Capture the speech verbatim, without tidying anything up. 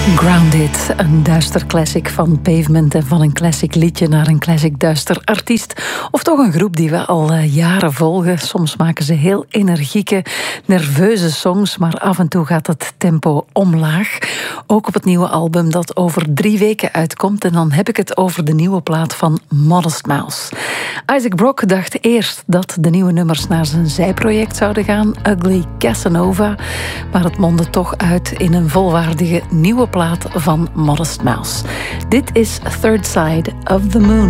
Grounded, een duister classic van Pavement en van een classic liedje naar een classic duister artiest. Of toch een groep die we al uh, jaren volgen. Soms maken ze heel energieke, nerveuze songs, maar af en toe gaat het tempo omlaag. Ook op het nieuwe album dat over drie weken uitkomt. En dan heb ik het over de nieuwe plaat van Modest Mouse. Isaac Brock dacht eerst dat de nieuwe nummers naar zijn zijproject zouden gaan, Ugly Casanova. Maar het mondde toch uit in een volwaardige nieuwe plaat van Modest Mouse. Dit is Third Side of the Moon.